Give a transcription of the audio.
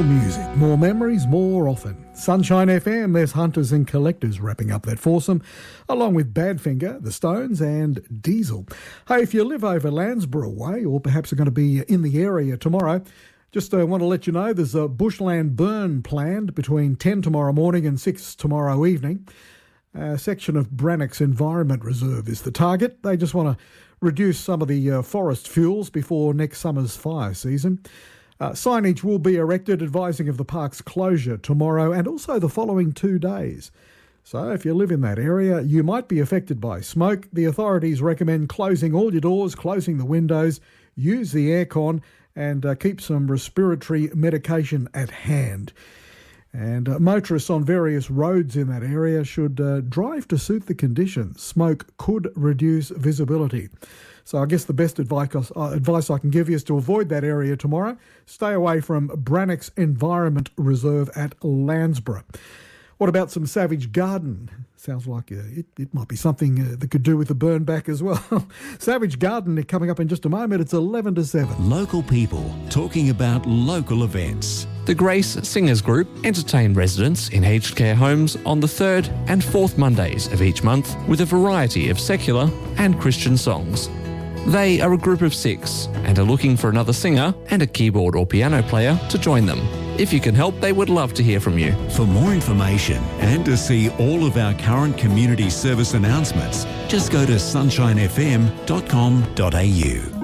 More music, more memories, more often. Sunshine FM, there's Hunters and Collectors wrapping up that foursome, along with Badfinger, The Stones and Diesel. Hey, if you live over Landsborough way, or perhaps are going to be in the area tomorrow, just want to let you know there's a bushland burn planned between 10 tomorrow morning and 6 tomorrow evening. A section of Brannock's Environment Reserve is the target. They just want to reduce some of the forest fuels before next summer's fire season. Signage will be erected advising of the park's closure tomorrow and also the following 2 days. So if you live in that area, you might be affected by smoke. The authorities recommend closing all your doors, closing the windows, use the aircon and keep some respiratory medication at hand. And motorists on various roads in that area should drive to suit the conditions. Smoke could reduce visibility. So I guess the best advice I can give you is to avoid that area tomorrow. Stay away from Brannock's Environment Reserve at Landsborough. What about some Savage Garden? Sounds like it might be something that could do with the burn back as well. Savage Garden coming up in just a moment. It's 11 to 7. Local people talking about local events. The Grace Singers Group entertain residents in aged care homes on the 3rd and 4th Mondays of each month with a variety of secular and Christian songs. They are a group of 6 and are looking for another singer and a keyboard or piano player to join them. If you can help, they would love to hear from you. For more information and to see all of our current community service announcements, just go to sunshinefm.com.au.